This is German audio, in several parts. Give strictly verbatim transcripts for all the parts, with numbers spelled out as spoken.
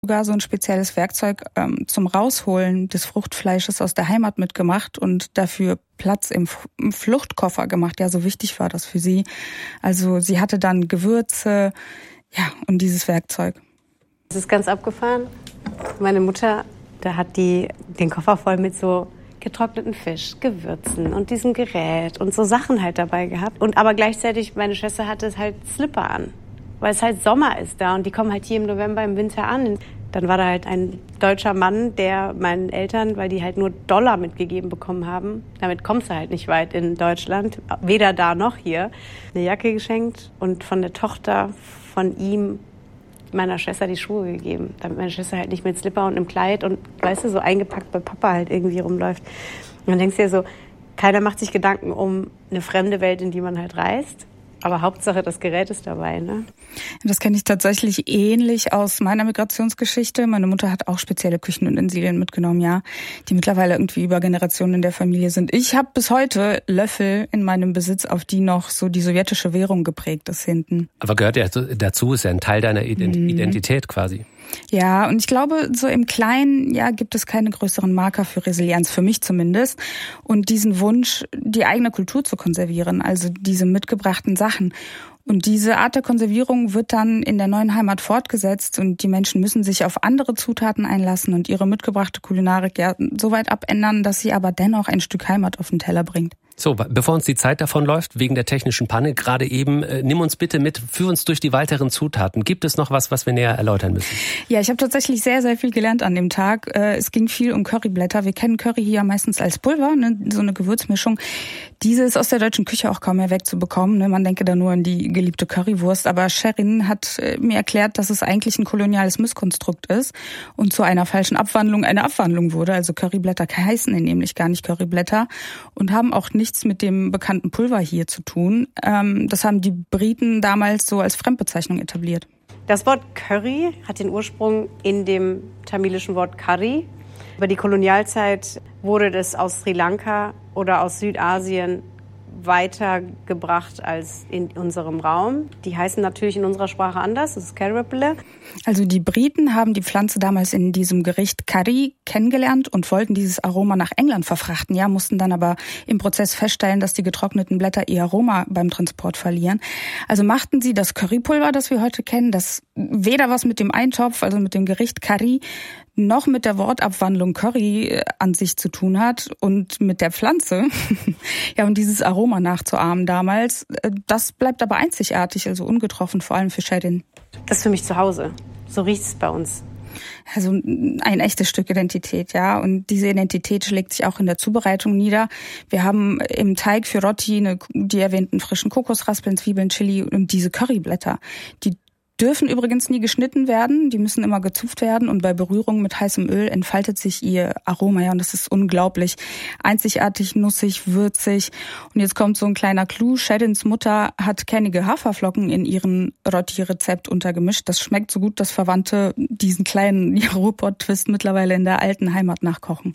sogar so ein spezielles Werkzeug ähm, zum Rausholen des Fruchtfleisches aus der Heimat mitgemacht und dafür Platz im, F- im Fluchtkoffer gemacht. Ja, so wichtig war das für sie. Also sie hatte dann Gewürze, ja, und dieses Werkzeug. Das ist ganz abgefahren. Meine Mutter, da hat die den Koffer voll mit so getrockneten Fisch, Gewürzen und diesem Gerät und so Sachen halt dabei gehabt. Und aber gleichzeitig, meine Schwester hatte es halt Slipper an, weil es halt Sommer ist da und die kommen halt hier im November, im Winter an. Dann war da halt ein deutscher Mann, der meinen Eltern, weil die halt nur Dollar mitgegeben bekommen haben, damit kommst du halt nicht weit in Deutschland, weder da noch hier, eine Jacke geschenkt und von der Tochter von ihm meiner Schwester die Schuhe gegeben, damit meine Schwester halt nicht mit Slipper und einem Kleid und, weißt du, so eingepackt bei Papa halt irgendwie rumläuft. Und dann denkst du dir so, keiner macht sich Gedanken um eine fremde Welt, in die man halt reist. Aber Hauptsache, das Gerät ist dabei, ne? Das kenne ich tatsächlich ähnlich aus meiner Migrationsgeschichte. Meine Mutter hat auch spezielle Küchenutensilien mitgenommen, ja, die mittlerweile irgendwie über Generationen in der Familie sind. Ich habe bis heute Löffel in meinem Besitz, auf die noch so die sowjetische Währung geprägt ist hinten. Aber gehört ja dazu, ist ja ein Teil deiner Ident- Mhm. Identität quasi. Ja, und ich glaube, so im Kleinen, ja, gibt es keine größeren Marker für Resilienz, für mich zumindest. Und diesen Wunsch, die eigene Kultur zu konservieren, also diese mitgebrachten Sachen. Und diese Art der Konservierung wird dann in der neuen Heimat fortgesetzt und die Menschen müssen sich auf andere Zutaten einlassen und ihre mitgebrachte Kulinarik ja so weit abändern, dass sie aber dennoch ein Stück Heimat auf den Teller bringt. So, bevor uns die Zeit davonläuft, wegen der technischen Panne gerade eben, äh, nimm uns bitte mit, führ uns durch die weiteren Zutaten. Gibt es noch was, was wir näher erläutern müssen? Ja, ich habe tatsächlich sehr, sehr viel gelernt an dem Tag. Äh, es ging viel um Curryblätter. Wir kennen Curry hier meistens als Pulver, ne, so eine Gewürzmischung. Diese ist aus der deutschen Küche auch kaum mehr wegzubekommen. Ne? Man denke da nur an die geliebte Currywurst. Aber Sherin hat äh, mir erklärt, dass es eigentlich ein koloniales Misskonstrukt ist und zu einer falschen Abwandlung eine Abwandlung wurde. Also Curryblätter heißen nämlich gar nicht Curryblätter und haben auch nichts mit dem bekannten Pulver hier zu tun. Ähm, das haben die Briten damals so als Fremdbezeichnung etabliert. Das Wort Curry hat den Ursprung in dem tamilischen Wort Curry. Über die Kolonialzeit wurde das aus Sri Lanka oder aus Südasien weitergebracht als in unserem Raum. Die heißen natürlich in unserer Sprache anders, das ist Caribbean. Also die Briten haben die Pflanze damals in diesem Gericht Curry kennengelernt und wollten dieses Aroma nach England verfrachten, ja, mussten dann aber im Prozess feststellen, dass die getrockneten Blätter ihr Aroma beim Transport verlieren. Also machten sie das Currypulver, das wir heute kennen, das weder was mit dem Eintopf, also mit dem Gericht Curry, noch mit der Wortabwandlung Curry an sich zu tun hat und mit der Pflanze. Ja, und dieses Aroma nachzuahmen damals, das bleibt aber einzigartig, also ungetroffen, vor allem für Sherin. Das ist für mich zu Hause. So riecht es bei uns. Also ein echtes Stück Identität, ja. Und diese Identität schlägt sich auch in der Zubereitung nieder. Wir haben im Teig für Roti eine, die erwähnten frischen Kokosraspeln, Zwiebeln, Chili und diese Curryblätter. Die dürfen übrigens nie geschnitten werden, die müssen immer gezupft werden und bei Berührung mit heißem Öl entfaltet sich ihr Aroma, ja, und das ist unglaublich. Einzigartig, nussig, würzig. Und jetzt kommt so ein kleiner Clou. Sherins Mutter hat kernige Haferflocken in ihren Roti-Rezept untergemischt. Das schmeckt so gut, dass Verwandte diesen kleinen Ruhrpott-Twist mittlerweile in der alten Heimat nachkochen.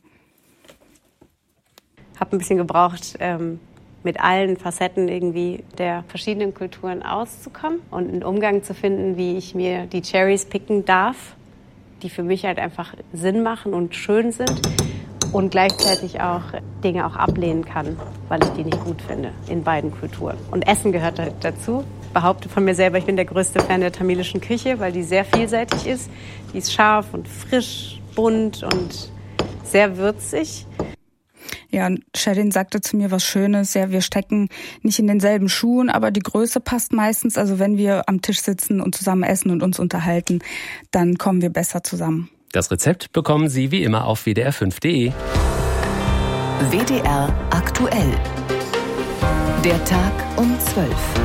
Hab ein bisschen gebraucht, ähm mit allen Facetten irgendwie der verschiedenen Kulturen auszukommen und einen Umgang zu finden, wie ich mir die Cherries picken darf, die für mich halt einfach Sinn machen und schön sind und gleichzeitig auch Dinge auch ablehnen kann, weil ich die nicht gut finde in beiden Kulturen. Und Essen gehört halt dazu. Ich behaupte von mir selber, ich bin der größte Fan der tamilischen Küche, weil die sehr vielseitig ist. Die ist scharf und frisch, bunt und sehr würzig. Ja, und Sherin sagte zu mir was Schönes, ja, wir stecken nicht in denselben Schuhen, aber die Größe passt meistens. Also wenn wir am Tisch sitzen und zusammen essen und uns unterhalten, dann kommen wir besser zusammen. Das Rezept bekommen Sie wie immer auf w d r fünf punkt d e. W D R aktuell. Der Tag um zwölf.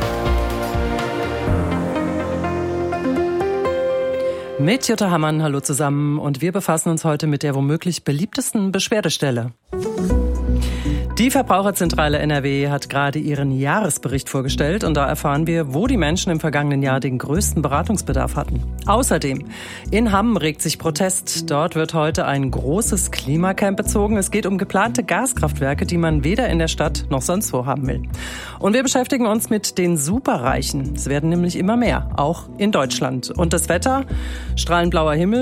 Mit Jutta Hammann, hallo zusammen. Und wir befassen uns heute mit der womöglich beliebtesten Beschwerdestelle. Die Verbraucherzentrale N R W hat gerade ihren Jahresbericht vorgestellt und da erfahren wir, wo die Menschen im vergangenen Jahr den größten Beratungsbedarf hatten. Außerdem, in Hamm regt sich Protest. Dort wird heute ein großes Klimacamp bezogen. Es geht um geplante Gaskraftwerke, die man weder in der Stadt noch sonst wo haben will. Und wir beschäftigen uns mit den Superreichen. Es werden nämlich immer mehr, auch in Deutschland. Und das Wetter? Strahlend blauer Himmel.